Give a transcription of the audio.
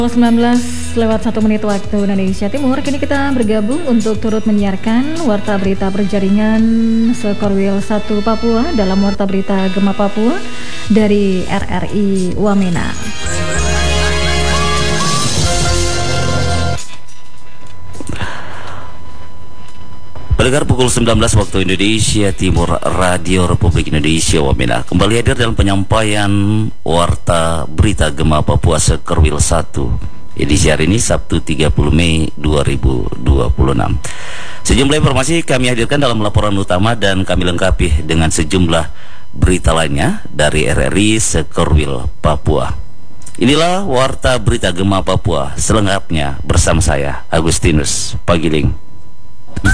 19 lewat 1 menit waktu Indonesia Timur. Kini kita bergabung untuk turut menyiarkan warta berita berjaringan Sekorwil 1 Papua dalam warta berita Gema Papua dari RRI Wamena. Pendengar, pukul 19 waktu Indonesia Timur, Radio Republik Indonesia Wamena kembali hadir dalam penyampaian warta berita Gema Papua Sekorwil 1 edisi hari ini Sabtu 30 Mei 2026. Sejumlah informasi kami hadirkan dalam laporan utama dan kami lengkapi dengan sejumlah berita lainnya dari RRI Sekorwil Papua. Inilah warta berita Gema Papua selengkapnya bersama saya Agustinus Pagiling.